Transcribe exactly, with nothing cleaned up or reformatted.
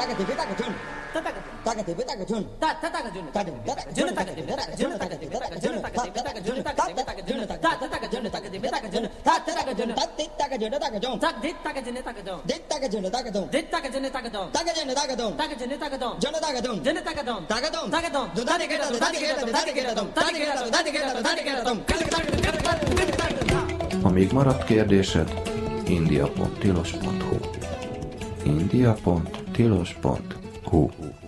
Ha még maradt kérdésed, india pont tilos pont hu india pont tilos pont hu